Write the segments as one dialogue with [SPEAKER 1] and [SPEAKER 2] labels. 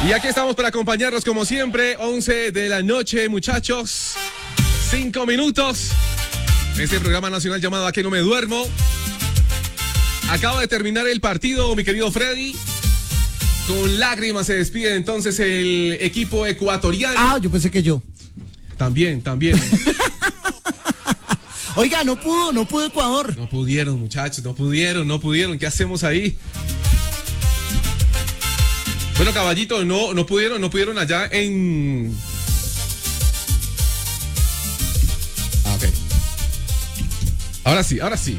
[SPEAKER 1] Y aquí estamos para acompañarlos como siempre, 11 de la noche, muchachos. 5 minutos. Este programa nacional llamado ¿A qué no me duermo? Acaba de terminar el partido, mi querido Freddy. Con lágrimas se despide entonces el equipo ecuatoriano.
[SPEAKER 2] Ah, yo pensé que yo.
[SPEAKER 1] También.
[SPEAKER 2] Oiga, no pudo Ecuador.
[SPEAKER 1] No pudieron, muchachos, no pudieron. ¿Qué hacemos ahí? Bueno, caballito, no pudieron allá en... Ah, ok. Ahora sí.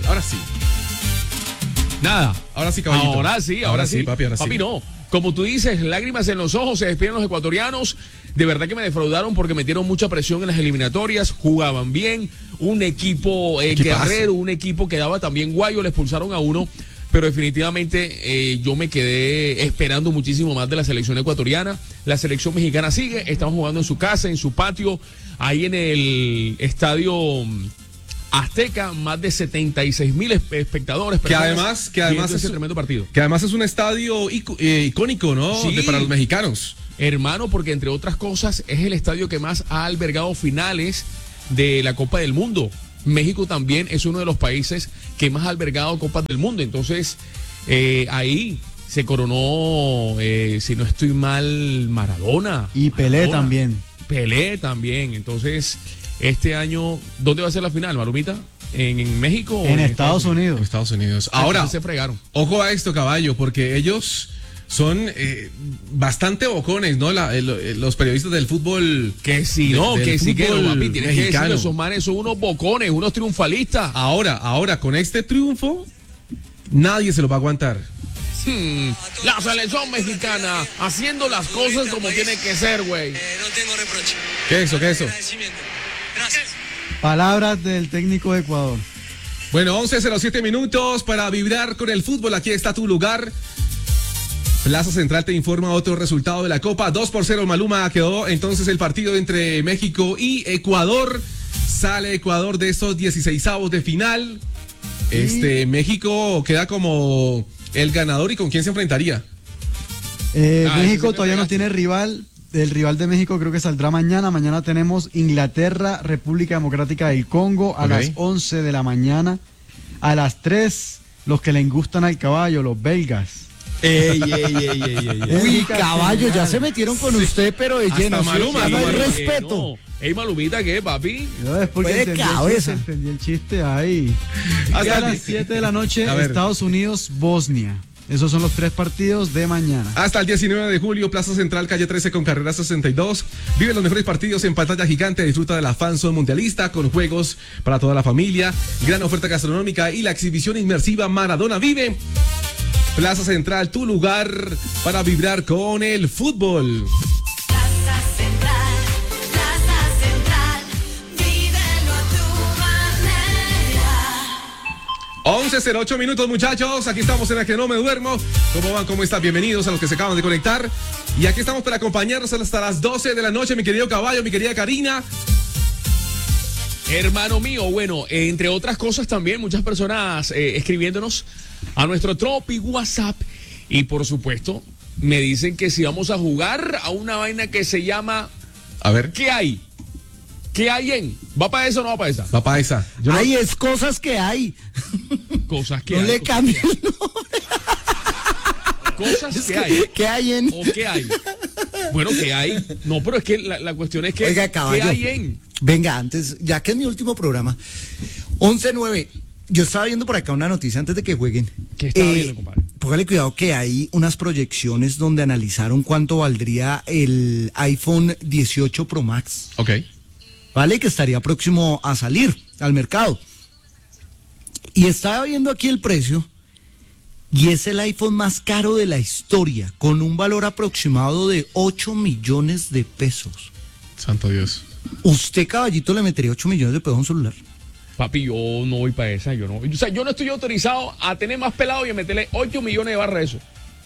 [SPEAKER 3] Nada.
[SPEAKER 1] Ahora sí, caballito.
[SPEAKER 3] Ahora sí.
[SPEAKER 1] Papi, ahora sí.
[SPEAKER 3] Papi, no. Como tú dices, lágrimas en los ojos, se despiden los ecuatorianos. De verdad que me defraudaron porque metieron mucha presión en las eliminatorias, jugaban bien, un equipo guerrero, un equipo que daba también guayo, le expulsaron a uno, pero definitivamente yo me quedé esperando muchísimo más de la selección ecuatoriana. La selección mexicana sigue, estamos jugando en su casa, en su patio, ahí en el estadio Azteca, más de 76,000 espectadores.
[SPEAKER 1] Que además
[SPEAKER 3] es tremendo partido.
[SPEAKER 1] Que además es un estadio icónico, ¿no?
[SPEAKER 3] Sí.
[SPEAKER 1] Para los mexicanos.
[SPEAKER 3] Hermano, porque entre otras cosas es el estadio que más ha albergado finales de la Copa del Mundo. México también es uno de los países que más ha albergado Copas del Mundo. Entonces, ahí se coronó, si no estoy mal, Maradona.
[SPEAKER 2] Y Pelé también.
[SPEAKER 3] Pelé también. Entonces, este año, ¿dónde va a ser la final, Marumita? ¿En México?
[SPEAKER 2] En Estados Unidos.
[SPEAKER 1] En Estados Unidos. Ahora,
[SPEAKER 3] se fregaron.
[SPEAKER 1] Ojo a esto, caballo, porque ellos son bastante bocones, ¿no? Los periodistas del fútbol.
[SPEAKER 3] Que sí, que no, papi. Tienes que decirlo, esos manes son unos bocones, unos triunfalistas.
[SPEAKER 1] Ahora, con este triunfo, nadie se lo va a aguantar.
[SPEAKER 3] La selección mexicana haciendo las cosas como tiene que ser, güey.
[SPEAKER 4] No tengo reproche.
[SPEAKER 1] ¿Qué es eso?
[SPEAKER 4] Gracias.
[SPEAKER 2] Palabras del técnico de Ecuador.
[SPEAKER 1] Bueno, 11:07 minutos para vibrar con el fútbol. Aquí está tu lugar. Plaza Central te informa otro resultado de la Copa. 2-0 Maluma quedó entonces el partido entre México y Ecuador. Sale Ecuador de estos 16avos de final. México queda como el ganador. ¿Y con quién se enfrentaría?
[SPEAKER 2] México todavía no tiene rival. El rival de México creo que saldrá mañana. Mañana tenemos Inglaterra, República Democrática del Congo a las 11 de la mañana. A las 3, los que le gustan al caballo, los belgas.
[SPEAKER 3] Ey.
[SPEAKER 2] Uy, caballo, ya se metieron con usted, pero de lleno.
[SPEAKER 1] Maluma,
[SPEAKER 2] no hay
[SPEAKER 1] Maluma.
[SPEAKER 2] respeto.
[SPEAKER 3] Ey, Malumita, ¿qué, papi?
[SPEAKER 2] Yo después que entendí el chiste ahí.
[SPEAKER 1] Hasta
[SPEAKER 2] a las 7 de la noche, Estados Unidos, Bosnia. Esos son los 3 partidos de mañana.
[SPEAKER 1] Hasta el 19 de julio, Plaza Central, calle 13 con carrera 62. Vive los mejores partidos en pantalla gigante. Disfruta de la fanzone mundialista con juegos para toda la familia, gran oferta gastronómica y la exhibición inmersiva Maradona Vive. Plaza Central, tu lugar para vibrar con el fútbol.
[SPEAKER 5] Plaza Central, vívelo a tu manera.
[SPEAKER 1] 11:08 minutos, muchachos. Aquí estamos en La que no me duermo. ¿Cómo van? ¿Cómo están? Bienvenidos a los que se acaban de conectar. Y aquí estamos para acompañarnos hasta las 12 de la noche, mi querido caballo, mi querida Karina.
[SPEAKER 3] Hermano mío, bueno, entre otras cosas también muchas personas escribiéndonos a nuestro Tropi WhatsApp y por supuesto me dicen que si vamos a jugar a una vaina que se llama
[SPEAKER 1] A ver.
[SPEAKER 3] ¿qué hay? ¿Qué hay en? ¿Va para eso o no va para esa?
[SPEAKER 1] Va para esa.
[SPEAKER 2] Es cosas que hay.
[SPEAKER 3] Cosas que
[SPEAKER 2] No
[SPEAKER 3] hay.
[SPEAKER 2] le cambien el nombre.
[SPEAKER 3] Cosas que hay.
[SPEAKER 2] ¿Qué hay en?
[SPEAKER 3] ¿O qué hay? Bueno, ¿qué hay? No, pero es que la cuestión es que
[SPEAKER 2] Oiga, caballo.
[SPEAKER 3] ¿qué hay en?
[SPEAKER 2] Venga, antes, ya que es mi último programa, 11:09. Yo estaba viendo por acá una noticia antes de que jueguen.
[SPEAKER 3] ¿Qué estaba viendo, compadre?
[SPEAKER 2] Póngale cuidado que hay unas proyecciones donde analizaron cuánto valdría el iPhone 18 Pro Max.
[SPEAKER 1] Ok.
[SPEAKER 2] ¿Vale? Que estaría próximo a salir al mercado. Y estaba viendo aquí el precio y es el iPhone más caro de la historia, con un valor aproximado de 8 millones de pesos.
[SPEAKER 1] Santo Dios.
[SPEAKER 2] ¿Usted, caballito, le metería 8 millones de pesos a un celular?
[SPEAKER 3] Papi, yo no voy para esa, yo no. O sea, yo no estoy autorizado a tener más pelado y a meterle 8 millones de barras a eso.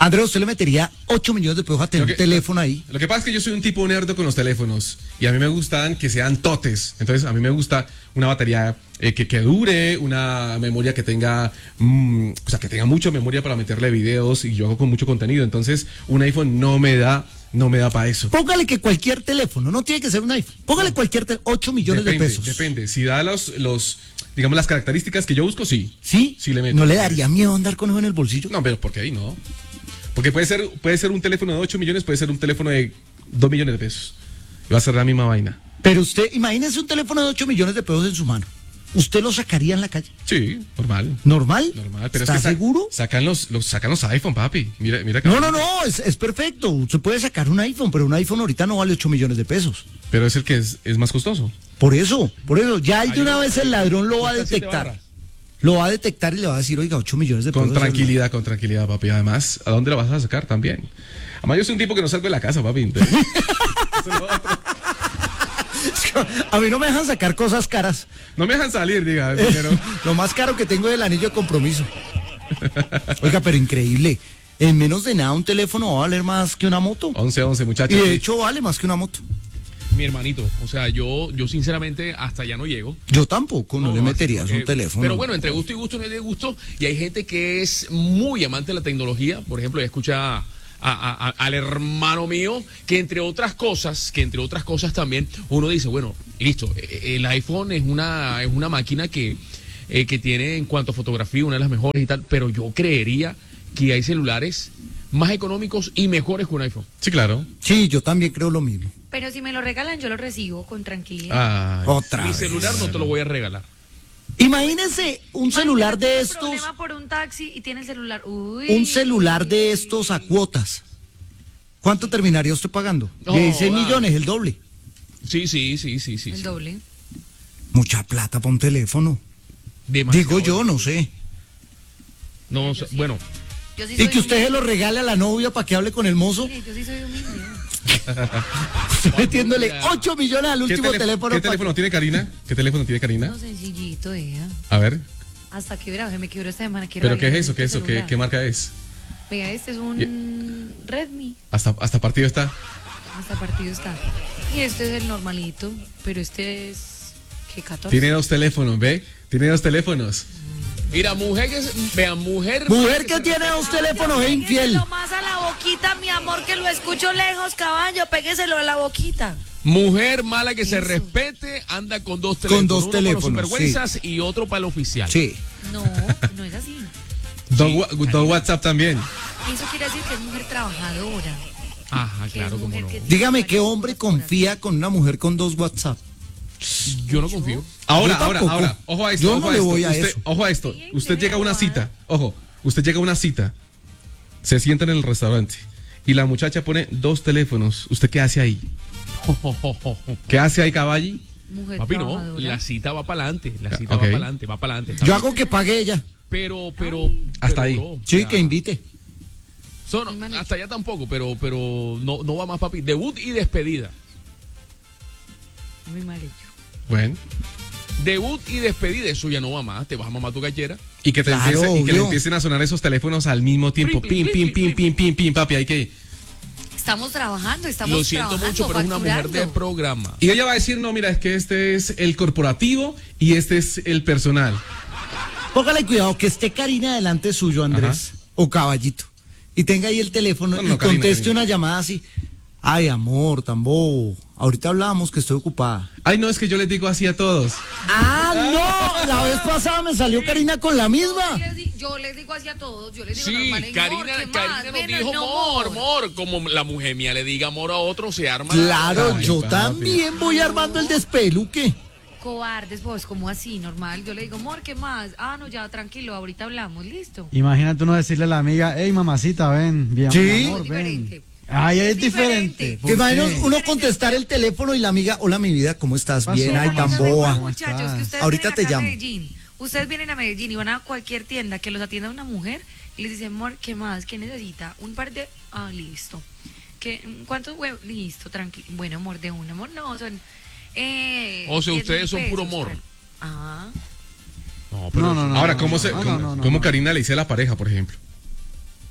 [SPEAKER 6] Andrés, ¿usted le metería 8 millones de pesos a tener un teléfono ahí?
[SPEAKER 1] Lo que pasa es que yo soy un tipo nerdo con los teléfonos y a mí me gustan que sean totes. Entonces a mí me gusta una batería que dure, una memoria que tenga, o sea, que tenga mucha memoria para meterle videos y yo hago con mucho contenido. Entonces un iPhone no me da para eso.
[SPEAKER 6] Póngale que cualquier teléfono, no tiene que ser un iPhone. Póngale cualquier 8 millones de pesos.
[SPEAKER 1] Depende. Si da digamos, las características que yo busco, sí.
[SPEAKER 6] ¿Sí?
[SPEAKER 1] Sí le meto.
[SPEAKER 6] ¿No le daría miedo andar con eso en el bolsillo?
[SPEAKER 1] No, pero porque ahí no. Porque puede ser un teléfono de 8 millones, puede ser un teléfono de 2 millones de pesos. Y va a ser la misma vaina.
[SPEAKER 6] Pero usted, imagínese un teléfono de 8 millones de pesos en su mano. ¿Usted lo sacaría en la calle?
[SPEAKER 1] Sí, normal.
[SPEAKER 6] ¿Normal?
[SPEAKER 1] Pero
[SPEAKER 6] ¿Está
[SPEAKER 1] es que
[SPEAKER 6] seguro?
[SPEAKER 1] sacan los iPhone, papi. Mira acá.
[SPEAKER 6] No, es perfecto. Usted puede sacar un iPhone, pero un iPhone ahorita no vale 8 millones de pesos.
[SPEAKER 1] Pero es el que es más costoso.
[SPEAKER 6] Por eso, ya de una vez el ladrón lo va a detectar. Lo va a detectar y le va a decir, oiga, 8 millones de pesos.
[SPEAKER 1] Con tranquilidad, papi. Además, ¿a dónde la vas a sacar también? Además, yo soy un tipo que no salgo de la casa, papi. Entonces,
[SPEAKER 6] a mí no me dejan sacar cosas caras.
[SPEAKER 1] no me dejan salir, diga. Pero...
[SPEAKER 6] Lo más caro que tengo es el anillo de compromiso. Oiga, pero increíble. En menos de nada un teléfono va a valer más que una moto.
[SPEAKER 1] 11, muchachos.
[SPEAKER 6] Y de hecho vale más que una moto.
[SPEAKER 3] Mi hermanito, o sea, yo sinceramente hasta allá no llego.
[SPEAKER 6] Yo tampoco, no le meterías un teléfono.
[SPEAKER 3] Pero bueno, entre gusto y gusto no hay de gusto. Y hay gente que es muy amante de la tecnología. Por ejemplo, ya escucha al hermano mío, que entre otras cosas también, uno dice, bueno, listo, el iPhone es una máquina que tiene en cuanto a fotografía una de las mejores y tal, pero yo creería que hay celulares más económicos y mejores que un iPhone.
[SPEAKER 1] Sí, claro.
[SPEAKER 6] Sí, yo también creo lo mismo.
[SPEAKER 5] Pero si me lo regalan, yo lo recibo con tranquilidad.
[SPEAKER 1] Ay,
[SPEAKER 6] Otra
[SPEAKER 3] Mi
[SPEAKER 6] vez.
[SPEAKER 3] celular no te lo voy a regalar.
[SPEAKER 6] Imagínense un celular de
[SPEAKER 5] Imagínate,
[SPEAKER 6] estos,
[SPEAKER 5] problema por un taxi y tiene el celular. Uy.
[SPEAKER 6] un celular de estos a cuotas. ¿Cuánto terminaría usted pagando?
[SPEAKER 3] No,
[SPEAKER 6] 16
[SPEAKER 3] va.
[SPEAKER 6] millones, el doble.
[SPEAKER 3] Sí.
[SPEAKER 5] El doble.
[SPEAKER 6] Mucha plata para un teléfono.
[SPEAKER 3] Demasiado.
[SPEAKER 6] Digo yo, no sé.
[SPEAKER 3] No, o sea, bueno,
[SPEAKER 5] Yo sí
[SPEAKER 6] Y
[SPEAKER 5] soy
[SPEAKER 6] que usted se
[SPEAKER 5] humilde.
[SPEAKER 6] lo regale a la novia para que hable con el mozo,
[SPEAKER 5] Mire, yo sí soy humilde.
[SPEAKER 6] metiéndole 8 millones al último teléfono.
[SPEAKER 1] ¿Qué teléfono tiene Karina? ¿Qué teléfono tiene Karina?
[SPEAKER 5] No, sencillito, ella.
[SPEAKER 1] A ver.
[SPEAKER 5] Hasta que se me quebró esta semana. Quiero
[SPEAKER 1] ¿Pero qué es
[SPEAKER 5] arreglar
[SPEAKER 1] eso? ¿Qué es
[SPEAKER 5] este
[SPEAKER 1] eso? ¿Qué
[SPEAKER 5] celular.
[SPEAKER 1] marca es?
[SPEAKER 5] Vea, este es un Redmi.
[SPEAKER 1] Hasta partido está.
[SPEAKER 5] Hasta partido está. Y este es el normalito, pero este es... ¿Qué? 14.
[SPEAKER 1] Tiene 2 teléfonos, ¿ve? Tiene 2 teléfonos.
[SPEAKER 3] mira, mujer mujer
[SPEAKER 6] Que tiene 2 teléfonos es infiel.
[SPEAKER 5] Pégueselo más a la boquita, mi amor, que lo escucho lejos, caballo. Pégueselo a la boquita.
[SPEAKER 3] Mujer mala que se
[SPEAKER 5] Eso.
[SPEAKER 3] respete, anda con 2 teléfonos.
[SPEAKER 6] Con 2
[SPEAKER 3] uno
[SPEAKER 6] teléfonos,
[SPEAKER 3] para los sinvergüenzas y otro para el oficial.
[SPEAKER 6] Sí.
[SPEAKER 5] No, no es así.
[SPEAKER 1] Dos WhatsApp también.
[SPEAKER 5] Eso quiere decir que es mujer trabajadora.
[SPEAKER 3] Ajá,
[SPEAKER 5] que
[SPEAKER 3] claro,
[SPEAKER 5] es
[SPEAKER 3] cómo
[SPEAKER 5] mujer
[SPEAKER 3] no.
[SPEAKER 5] que tiene
[SPEAKER 6] Dígame qué
[SPEAKER 5] varias
[SPEAKER 6] hombre
[SPEAKER 5] cosas por
[SPEAKER 6] confía con una mujer con 2 WhatsApp.
[SPEAKER 3] Yo no confío.
[SPEAKER 1] Ahora,
[SPEAKER 6] Yo tampoco.
[SPEAKER 1] ojo a esto.
[SPEAKER 6] Yo
[SPEAKER 1] ojo
[SPEAKER 6] no
[SPEAKER 1] a
[SPEAKER 6] le
[SPEAKER 1] esto.
[SPEAKER 6] voy a
[SPEAKER 1] Usted,
[SPEAKER 6] eso.
[SPEAKER 1] ojo a esto.
[SPEAKER 5] Sí,
[SPEAKER 1] Usted
[SPEAKER 5] yo
[SPEAKER 1] llega a
[SPEAKER 5] le
[SPEAKER 1] una
[SPEAKER 5] voy a
[SPEAKER 1] cita. Ojo, usted llega a una cita. Se sienta en el restaurante y la muchacha pone 2 teléfonos. ¿Usted qué hace ahí? ¿Qué hace ahí, caballo?
[SPEAKER 5] Mujer
[SPEAKER 3] Papi, no,
[SPEAKER 5] trabajadora.
[SPEAKER 3] la cita va para adelante. La cita
[SPEAKER 1] Ok.
[SPEAKER 3] va para adelante.
[SPEAKER 6] Yo hago que pague ella.
[SPEAKER 3] Pero
[SPEAKER 1] Hasta ahí.
[SPEAKER 3] bro, o
[SPEAKER 6] Sí,
[SPEAKER 3] sea,
[SPEAKER 6] que invite.
[SPEAKER 3] hasta allá tampoco, pero no va más, papi. Debut y despedida.
[SPEAKER 5] Muy mal hecho.
[SPEAKER 1] Bueno.
[SPEAKER 3] Debut y despedida, eso ya no va más. Te vas a mamar tu gallera.
[SPEAKER 1] Y que,
[SPEAKER 6] Claro,
[SPEAKER 1] y que le
[SPEAKER 6] obvio.
[SPEAKER 1] empiecen a sonar esos teléfonos al mismo tiempo. Pim, pim, pim, pim, pim, pim, papi. Hay que...
[SPEAKER 5] Estamos trabajando, estamos
[SPEAKER 3] Lo siento
[SPEAKER 5] trabajando,
[SPEAKER 3] mucho, pero es una mujer de
[SPEAKER 5] facturando.
[SPEAKER 3] programa.
[SPEAKER 1] Y ella va a decir, no, mira, es que este es el corporativo y este es el personal.
[SPEAKER 6] Póngale cuidado que esté Karina delante suyo, Andrés. O caballito. Y tenga ahí el teléfono
[SPEAKER 1] No,
[SPEAKER 6] y
[SPEAKER 1] no, Karina,
[SPEAKER 6] conteste
[SPEAKER 1] Karina.
[SPEAKER 6] una llamada así. Ay, amor, tan bobo. Ahorita hablábamos que estoy ocupada.
[SPEAKER 1] Ay, no, es que yo les digo así a todos.
[SPEAKER 6] ¡Ah, no! La vez pasada me salió Karina con la misma.
[SPEAKER 5] Yo les digo así a todos, yo les digo
[SPEAKER 3] Sí,
[SPEAKER 5] normal,
[SPEAKER 3] Karina
[SPEAKER 5] ¿qué más?
[SPEAKER 3] nos
[SPEAKER 5] Bueno,
[SPEAKER 3] dijo
[SPEAKER 5] no,
[SPEAKER 3] amor. Como la mujer mía le diga amor a otro, se arma.
[SPEAKER 6] Claro,
[SPEAKER 1] Ay,
[SPEAKER 6] yo
[SPEAKER 1] papi.
[SPEAKER 6] también voy armando el despeluque.
[SPEAKER 5] Cobardes, pues, como así, normal. Yo le digo, amor, ¿qué más? Ah, no, ya, tranquilo, ahorita hablamos, listo.
[SPEAKER 2] Imagínate uno decirle a la amiga, hey mamacita, ven, bien,
[SPEAKER 6] Sí.
[SPEAKER 2] mi amor,
[SPEAKER 5] Es
[SPEAKER 2] ven.
[SPEAKER 5] diferente.
[SPEAKER 2] Ay, es
[SPEAKER 5] Es diferente.
[SPEAKER 2] diferente.
[SPEAKER 6] Que imagino
[SPEAKER 2] ¿Por qué?
[SPEAKER 6] uno contestar el teléfono y la amiga, hola mi vida, ¿cómo estás?
[SPEAKER 2] Pasó.
[SPEAKER 6] Bien, ay,
[SPEAKER 2] ¿Cómo
[SPEAKER 6] tan
[SPEAKER 2] estás?
[SPEAKER 6] boa.
[SPEAKER 2] ¿Cómo
[SPEAKER 5] Muchachos,
[SPEAKER 2] estás?
[SPEAKER 5] que ustedes
[SPEAKER 6] Ahorita
[SPEAKER 5] vienen
[SPEAKER 6] te
[SPEAKER 5] acá a
[SPEAKER 6] llamo.
[SPEAKER 5] Medellín. Ustedes vienen a Medellín y van a cualquier tienda que los atienda una mujer y les dicen, amor, ¿qué más? ¿Qué necesita? Un par de... Ah, listo. ¿Cuántos huevos? Listo, tranquilo. Bueno, amor, de un amor, no, son...
[SPEAKER 3] O sea,
[SPEAKER 5] 10.000
[SPEAKER 3] ustedes son puro
[SPEAKER 5] pesos.
[SPEAKER 3] amor.
[SPEAKER 5] Ah,
[SPEAKER 3] No, pero
[SPEAKER 2] No, no, no.
[SPEAKER 1] Ahora,
[SPEAKER 2] no,
[SPEAKER 1] ¿cómo,
[SPEAKER 2] no, no, no, no,
[SPEAKER 1] cómo
[SPEAKER 2] no.
[SPEAKER 1] Karina le dice a la pareja, por ejemplo?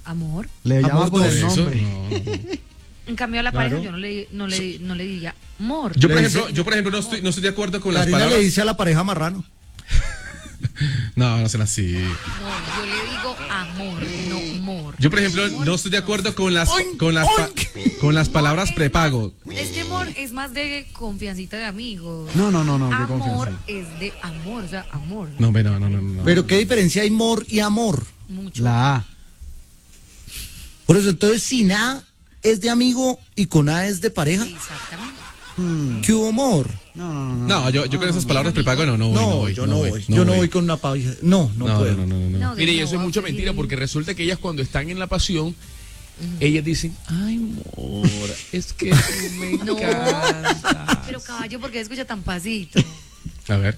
[SPEAKER 5] amor.
[SPEAKER 2] Le llama
[SPEAKER 6] Amor
[SPEAKER 2] por el
[SPEAKER 1] Eso,
[SPEAKER 2] nombre.
[SPEAKER 1] no.
[SPEAKER 5] En cambio a la
[SPEAKER 6] Claro.
[SPEAKER 5] pareja yo no le diría amor.
[SPEAKER 1] Yo, por
[SPEAKER 6] Le
[SPEAKER 1] ejemplo, no estoy de acuerdo con las
[SPEAKER 6] Karina le
[SPEAKER 1] palabras.
[SPEAKER 6] dice a la pareja marrano.
[SPEAKER 1] No, no son así.
[SPEAKER 5] No, yo le digo amor, no amor.
[SPEAKER 1] Yo, por ejemplo, no estoy de acuerdo con las palabras prepago.
[SPEAKER 5] Es que amor es más de confiancita de amigos.
[SPEAKER 2] No, qué
[SPEAKER 5] Amor
[SPEAKER 2] confianza.
[SPEAKER 5] es de amor, o sea, amor.
[SPEAKER 1] No, hombre, no.
[SPEAKER 6] Pero ¿qué diferencia hay mor y amor?
[SPEAKER 5] Mucho.
[SPEAKER 2] La A.
[SPEAKER 6] Por eso, entonces, sin A es de amigo y con A es de pareja.
[SPEAKER 5] Exactamente.
[SPEAKER 6] ¿Qué hubo amor?
[SPEAKER 2] No.
[SPEAKER 1] No, yo con esas palabras prepago no voy.
[SPEAKER 6] Yo no voy con una pareja. No puedo.
[SPEAKER 1] No.
[SPEAKER 5] De
[SPEAKER 3] Mire, y
[SPEAKER 5] no,
[SPEAKER 3] eso es mucha
[SPEAKER 5] sí.
[SPEAKER 3] mentira porque resulta que ellas cuando están en la pasión, ellas dicen, ay, amor, es que tú me
[SPEAKER 5] No.
[SPEAKER 3] encanta.
[SPEAKER 5] Pero caballo, ¿por qué escucha tan pasito?
[SPEAKER 1] A ver.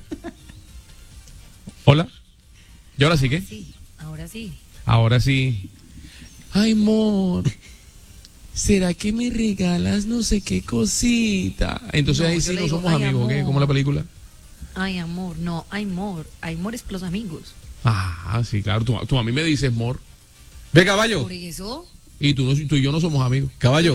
[SPEAKER 3] Hola. ¿Y ahora sí qué?
[SPEAKER 5] Sí, ahora sí.
[SPEAKER 3] Ahora sí. Ay, amor, ¿será que me regalas no sé qué cosita? Entonces
[SPEAKER 5] No,
[SPEAKER 3] ahí
[SPEAKER 5] yo
[SPEAKER 3] sí
[SPEAKER 5] le
[SPEAKER 3] no
[SPEAKER 5] digo,
[SPEAKER 3] somos
[SPEAKER 5] ay,
[SPEAKER 3] amigos, ¿qué?
[SPEAKER 5] amor.
[SPEAKER 3] Como la película.
[SPEAKER 5] Ay, amor, no, hay amor. Hay amor es para los amigos.
[SPEAKER 3] Ah, sí, claro. Tú a mí me dices, amor,
[SPEAKER 1] Ve, caballo.
[SPEAKER 5] Por eso,
[SPEAKER 3] y tú y yo no somos amigos.
[SPEAKER 1] Caballo.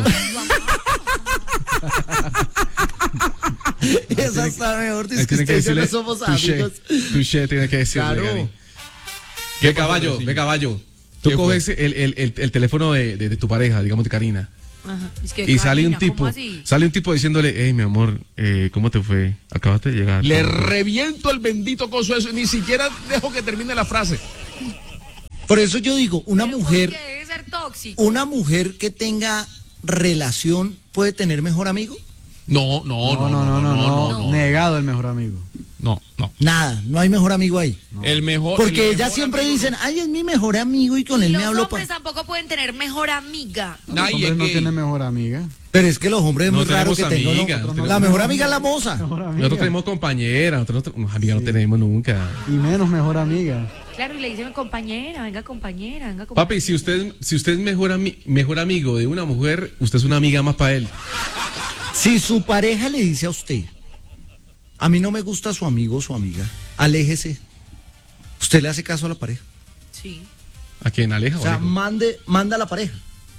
[SPEAKER 6] Esa está mejor. Dice que
[SPEAKER 1] Tiene que
[SPEAKER 6] ustedes y yo no
[SPEAKER 1] decirle
[SPEAKER 6] somos
[SPEAKER 1] touché.
[SPEAKER 6] amigos.
[SPEAKER 1] Touché tiene que decirle.
[SPEAKER 6] Claro.
[SPEAKER 1] Gary. Ve, caballo, ve, caballo. Tú
[SPEAKER 3] ¿Qué fue?
[SPEAKER 1] coges el teléfono de tu pareja, digamos de Karina.
[SPEAKER 5] ajá. Es que,
[SPEAKER 1] Y sale un
[SPEAKER 5] Karina, ¿cómo
[SPEAKER 1] tipo,
[SPEAKER 5] así?
[SPEAKER 1] diciéndole, hey, mi amor, ¿cómo te fue? Acabaste de llegar.
[SPEAKER 3] Le reviento el bendito coso eso, ni siquiera dejo que termine la frase.
[SPEAKER 6] Por eso yo digo, una
[SPEAKER 5] Pero
[SPEAKER 6] mujer,
[SPEAKER 5] porque debe ser tóxico.
[SPEAKER 6] una mujer que tenga relación puede tener mejor amigo.
[SPEAKER 3] No.
[SPEAKER 2] Negado el mejor amigo.
[SPEAKER 3] No.
[SPEAKER 6] Nada, no hay mejor amigo ahí.
[SPEAKER 3] El mejor.
[SPEAKER 6] Porque
[SPEAKER 3] el
[SPEAKER 6] ellas
[SPEAKER 3] mejor
[SPEAKER 6] siempre
[SPEAKER 3] amigo
[SPEAKER 6] dicen, ay, es mi mejor amigo y con él
[SPEAKER 5] Los
[SPEAKER 6] me hablo.
[SPEAKER 5] hombres tampoco pueden tener mejor amiga.
[SPEAKER 2] Los
[SPEAKER 3] Nadie
[SPEAKER 2] hombres no
[SPEAKER 3] gay.
[SPEAKER 2] tienen mejor amiga.
[SPEAKER 6] Pero es que los hombres es
[SPEAKER 1] No
[SPEAKER 6] muy raro que
[SPEAKER 1] tenemos
[SPEAKER 6] tengan.
[SPEAKER 1] amigas,
[SPEAKER 6] ¿no?
[SPEAKER 1] no tenemos-
[SPEAKER 6] La mejor amiga es la moza.
[SPEAKER 2] Mejor amiga.
[SPEAKER 1] Nosotros tenemos compañera, nosotros amiga no tenemos nunca.
[SPEAKER 2] Y menos mejor amiga.
[SPEAKER 5] Claro, y le dicen compañera, venga compañera.
[SPEAKER 1] Papi, si usted es mejor amigo de una mujer, usted es una amiga más para él.
[SPEAKER 6] Si su pareja le dice a usted, a mí no me gusta su amigo o su amiga, aléjese. Usted le hace caso a la pareja.
[SPEAKER 5] Sí,
[SPEAKER 1] ¿A quién? ¿Aleja
[SPEAKER 6] O
[SPEAKER 1] o
[SPEAKER 6] sea,
[SPEAKER 1] alejo?
[SPEAKER 6] manda a la pareja.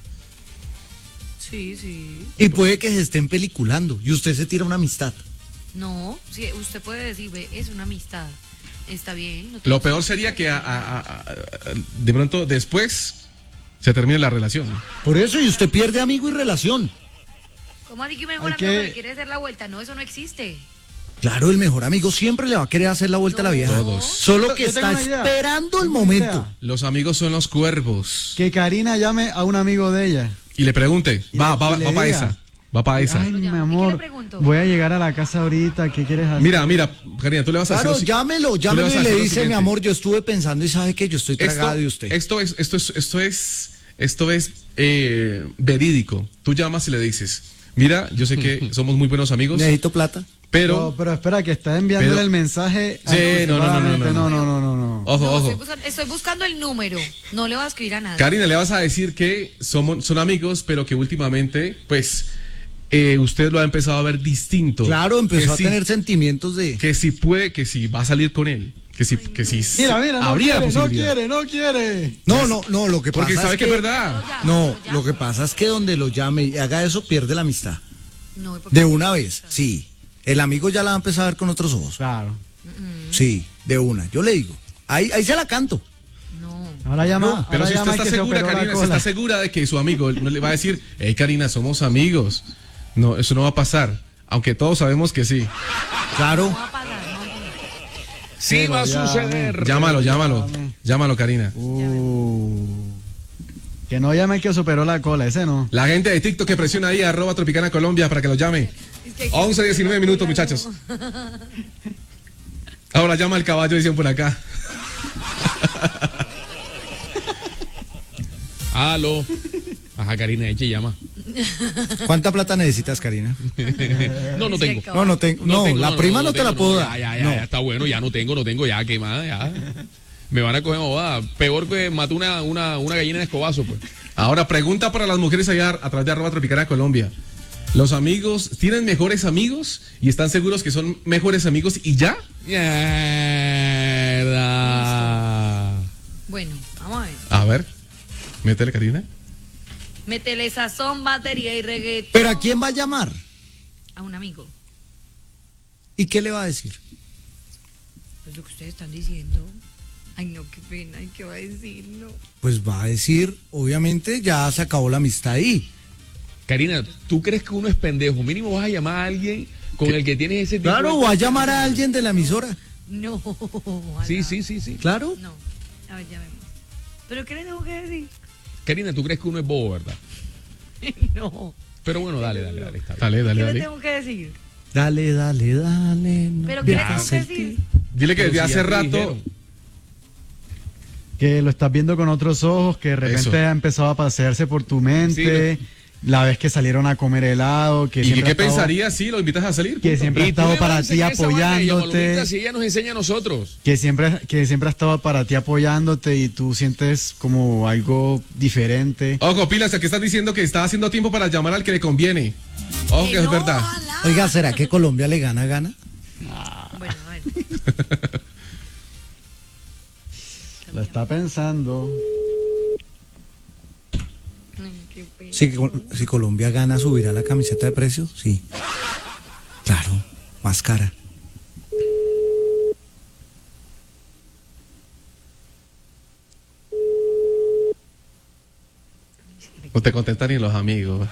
[SPEAKER 5] sí.
[SPEAKER 6] Y puede que se estén peliculando y usted se tira una amistad.
[SPEAKER 5] No, sí, usted puede decir, ve, es una amistad. Está bien. No
[SPEAKER 1] Lo peor sería que de pronto después se termine la relación.
[SPEAKER 6] Por eso, y usted pierde amigo y relación.
[SPEAKER 5] ¿Cómo así que un mejor
[SPEAKER 2] Hay
[SPEAKER 5] amigo
[SPEAKER 2] que-
[SPEAKER 5] le quiere hacer la vuelta? No, eso no existe.
[SPEAKER 6] Claro, el mejor amigo siempre le va a querer hacer la vuelta a la vieja.
[SPEAKER 1] Todos.
[SPEAKER 6] Solo que
[SPEAKER 2] Yo tengo
[SPEAKER 6] está
[SPEAKER 2] una idea.
[SPEAKER 6] esperando el
[SPEAKER 2] Tengo una
[SPEAKER 6] momento.
[SPEAKER 2] idea.
[SPEAKER 1] Los amigos son los cuervos.
[SPEAKER 2] Que Karina llame a un amigo de ella.
[SPEAKER 1] Y le pregunte,
[SPEAKER 2] Y
[SPEAKER 1] va
[SPEAKER 2] le
[SPEAKER 1] para
[SPEAKER 2] diga.
[SPEAKER 1] esa. Va para esa.
[SPEAKER 2] Ay,
[SPEAKER 5] Lo
[SPEAKER 2] mi
[SPEAKER 5] llama. ¿Y qué
[SPEAKER 2] amor,
[SPEAKER 5] le pregunto?
[SPEAKER 2] voy a llegar a la casa ahorita, ¿qué quieres hacer?
[SPEAKER 1] Mira, Karina, tú le vas a
[SPEAKER 6] Claro,
[SPEAKER 1] decir.
[SPEAKER 6] llámelo
[SPEAKER 1] tú
[SPEAKER 6] y
[SPEAKER 1] vas a
[SPEAKER 6] le
[SPEAKER 1] hacer lo
[SPEAKER 6] dice, mi
[SPEAKER 1] siguiente.
[SPEAKER 6] amor, yo estuve pensando y sabe que yo estoy tragado de usted.
[SPEAKER 1] Esto es verídico. Tú llamas y le dices, mira, yo sé que somos muy buenos amigos,
[SPEAKER 6] Necesito plata.
[SPEAKER 1] pero
[SPEAKER 2] Pero espera, que está enviándole
[SPEAKER 1] pero-
[SPEAKER 2] el mensaje.
[SPEAKER 1] Sí, no.
[SPEAKER 2] no.
[SPEAKER 1] ojo,
[SPEAKER 5] No,
[SPEAKER 1] ojo.
[SPEAKER 5] estoy buscando el número. No le voy a escribir a nadie.
[SPEAKER 1] Karina, le vas a decir que son amigos, pero que últimamente, pues, usted lo ha empezado a ver distinto.
[SPEAKER 6] Claro, empezó
[SPEAKER 1] Que
[SPEAKER 6] a
[SPEAKER 1] sí-
[SPEAKER 6] tener sentimientos de...
[SPEAKER 1] que si puede, que si va a salir con él, que si
[SPEAKER 2] Mira, no
[SPEAKER 1] habría
[SPEAKER 2] quiere,
[SPEAKER 1] posibilidad.
[SPEAKER 2] no quiere.
[SPEAKER 6] No, lo que
[SPEAKER 1] Porque
[SPEAKER 6] pasa
[SPEAKER 1] sabe
[SPEAKER 6] es
[SPEAKER 1] que es verdad.
[SPEAKER 6] No, lo que pasa es que donde lo llame y haga eso pierde la amistad.
[SPEAKER 5] No, ¿y por qué?
[SPEAKER 6] De una vez, sí. El amigo ya la va a empezar a ver con otros ojos.
[SPEAKER 2] Claro.
[SPEAKER 6] Sí, de una. Yo le digo. Ahí se la canto.
[SPEAKER 5] No.
[SPEAKER 2] Ahora llama.
[SPEAKER 1] Pero
[SPEAKER 2] ahora
[SPEAKER 1] si usted
[SPEAKER 2] llama al
[SPEAKER 1] está
[SPEAKER 2] que se
[SPEAKER 1] segura,
[SPEAKER 2] operó la
[SPEAKER 1] Karina, si
[SPEAKER 2] cola.
[SPEAKER 1] está segura de que su amigo no le va a decir, hey Karina, somos amigos. No, eso no va a pasar. Aunque todos sabemos que sí.
[SPEAKER 6] Claro.
[SPEAKER 5] No va a pasar, no va a pasar.
[SPEAKER 3] Sí va a suceder.
[SPEAKER 1] Llámalo, Karina.
[SPEAKER 2] Que no llame el que superó la cola, ese no.
[SPEAKER 1] La gente de TikTok que presiona ahí, @Tropicana Colombia para que lo llame.
[SPEAKER 5] Es que-
[SPEAKER 1] 11:19 minutos, muchachos. Ahora llama al caballo, dicen por acá.
[SPEAKER 3] Aló. Ajá, Karina, eche llama.
[SPEAKER 6] ¿Cuánta plata necesitas, Karina?
[SPEAKER 3] No
[SPEAKER 5] Es que
[SPEAKER 3] tengo.
[SPEAKER 5] acaba-
[SPEAKER 6] No tengo. No, la prima no te la puedo
[SPEAKER 3] Ya,
[SPEAKER 6] dar.
[SPEAKER 3] ya,
[SPEAKER 6] No.
[SPEAKER 3] ya, está bueno, ya no tengo, ya, ¿qué más? Ya. Me van a coger bobada. Peor que mató una gallina en escobazo, pues.
[SPEAKER 1] Ahora pregunta para las mujeres allá a través de @Tropicana Colombia. ¿Los amigos tienen mejores amigos y están seguros que son mejores amigos y ya?
[SPEAKER 3] Mierda.
[SPEAKER 5] Bueno, vamos a ver.
[SPEAKER 1] A ver. Métele, Karina.
[SPEAKER 5] Métele sazón, batería y reggaetón.
[SPEAKER 6] ¿Pero a quién va a llamar?
[SPEAKER 5] A un amigo.
[SPEAKER 6] ¿Y qué le va a decir?
[SPEAKER 5] Pues lo que ustedes están diciendo. Ay, no, qué pena. ¿Y qué va a decir? No.
[SPEAKER 6] Pues va a decir, obviamente ya se acabó la amistad ahí.
[SPEAKER 3] Karina, ¿tú crees que uno es pendejo? Mínimo vas a llamar a alguien con el que tienes ese tipo
[SPEAKER 6] Claro,
[SPEAKER 3] de...
[SPEAKER 6] o va a llamar a alguien de la emisora.
[SPEAKER 5] No.
[SPEAKER 3] Sí,
[SPEAKER 5] ojalá.
[SPEAKER 3] sí.
[SPEAKER 6] Claro.
[SPEAKER 5] No. A ver, llamemos. ¿Pero qué le tengo que decir?
[SPEAKER 3] Karina, ¿tú crees que uno es bobo, verdad?
[SPEAKER 5] No.
[SPEAKER 3] Pero bueno, dale, está bien.
[SPEAKER 1] Dale,
[SPEAKER 5] ¿Qué le
[SPEAKER 1] dale.
[SPEAKER 5] tengo que decir?
[SPEAKER 6] Dale. No
[SPEAKER 5] ¿Pero qué le tengo
[SPEAKER 6] pierdas
[SPEAKER 5] que
[SPEAKER 6] el
[SPEAKER 5] decir?
[SPEAKER 6] tiempo.
[SPEAKER 1] Dile que
[SPEAKER 3] Pero
[SPEAKER 1] desde
[SPEAKER 3] si
[SPEAKER 1] hace
[SPEAKER 3] ya te
[SPEAKER 1] rato.
[SPEAKER 3] dijeron.
[SPEAKER 2] Que lo estás viendo con otros ojos, que de repente
[SPEAKER 1] Eso.
[SPEAKER 2] ha empezado a pasearse por tu mente, la vez que salieron a comer helado, que
[SPEAKER 1] ¿Y
[SPEAKER 2] siempre
[SPEAKER 1] qué
[SPEAKER 2] ha estado-
[SPEAKER 1] pensaría si lo invitas a salir?
[SPEAKER 2] que siempre ha
[SPEAKER 3] ¿Y tú
[SPEAKER 2] estado
[SPEAKER 3] le vas a
[SPEAKER 2] para ti
[SPEAKER 3] enseñar esa vaina a ella,
[SPEAKER 2] apoyándote,
[SPEAKER 3] Malumita, si ella nos enseña a nosotros?
[SPEAKER 2] que siempre ha estado para ti apoyándote y tú sientes como algo diferente.
[SPEAKER 1] Ojo, pilas, aquí estás diciendo que está haciendo tiempo para llamar al que le conviene. Ojo, que es
[SPEAKER 5] no,
[SPEAKER 1] verdad.
[SPEAKER 5] ojalá.
[SPEAKER 6] Oiga, ¿será que Colombia le gana?
[SPEAKER 5] Bueno, a ver.
[SPEAKER 2] Lo está pensando.
[SPEAKER 5] Ay, qué pena.
[SPEAKER 6] Si Colombia gana, ¿subirá la camiseta de precio? Sí. Claro, más cara.
[SPEAKER 1] No te contestan ni los amigos.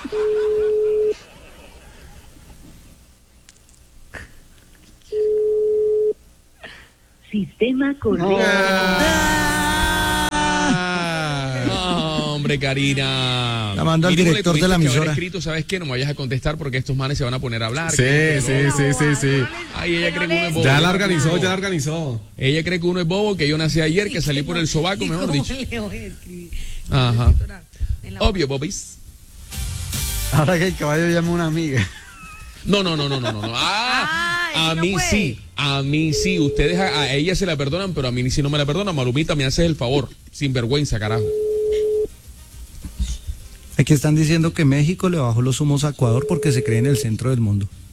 [SPEAKER 7] Sistema correcto.
[SPEAKER 3] Ah, hombre, Karina.
[SPEAKER 6] Llamando al
[SPEAKER 3] Mínimo le
[SPEAKER 6] director de la
[SPEAKER 3] tuviste que haber
[SPEAKER 6] emisora.
[SPEAKER 3] escrito, ¿sabes qué? No me vayas a contestar porque estos manes se van a poner a hablar.
[SPEAKER 1] Sí.
[SPEAKER 3] Ay, ella cree que uno es bobo.
[SPEAKER 1] Ya la organizó.
[SPEAKER 3] Ella cree que uno es bobo, que yo nací ayer, que salí por el sobaco,
[SPEAKER 5] ¿Y
[SPEAKER 3] mejor
[SPEAKER 5] cómo
[SPEAKER 3] dicho.
[SPEAKER 5] le voy a escribir?
[SPEAKER 3] Ajá.
[SPEAKER 5] En la-
[SPEAKER 3] Obvio, bobis.
[SPEAKER 2] Ahora que el caballo llama a una amiga.
[SPEAKER 3] No. Ah,
[SPEAKER 5] Ah,
[SPEAKER 3] a
[SPEAKER 5] ella
[SPEAKER 3] mí
[SPEAKER 5] no puede.
[SPEAKER 3] sí, a mí sí. Ustedes a ella se la perdonan, pero a mí sí no me la perdonan. Malumita, me haces el favor. Sin vergüenza, carajo.
[SPEAKER 6] Aquí están diciendo que México le bajó los humos a Ecuador porque se cree en el centro del mundo.